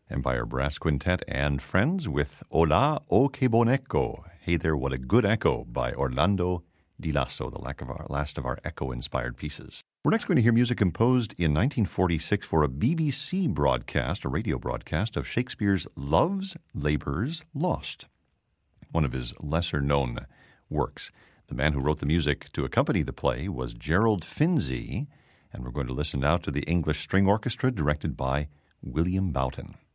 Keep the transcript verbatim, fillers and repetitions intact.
Empire Brass Quintet and Friends with Hola, O Que Bon Echo. Hey There, What a Good Echo by Orlando Di Lasso, the lack of our, last of our echo-inspired pieces. We're next going to hear music composed in nineteen forty-six for a B B C broadcast, a radio broadcast, of Shakespeare's Love's Labour's Lost, one of his lesser-known works. The man who wrote the music to accompany the play was Gerald Finzi, and we're going to listen now to the English String Orchestra directed by William Boughton.